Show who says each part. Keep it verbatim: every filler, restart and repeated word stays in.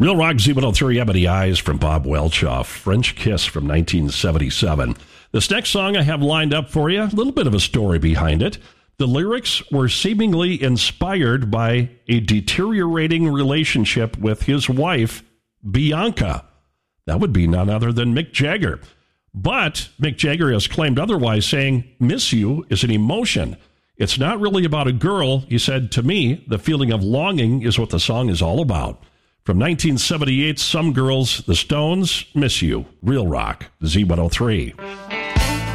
Speaker 1: Real Rock Z one oh three, Ebony Eyes from Bob Welch off French Kiss from nineteen seventy-seven. This next song I have lined up for you, a little bit of a story behind it. The lyrics were seemingly inspired by a deteriorating relationship with his wife, Bianca. That would be none other than Mick Jagger. But Mick Jagger has claimed otherwise, saying, "Miss you is an emotion. It's not really about a girl." He said, "To me, the feeling of longing is what the song is all about." From nineteen seventy-eight, Some Girls, The Stones, Miss You. Real Rock, Z one oh three.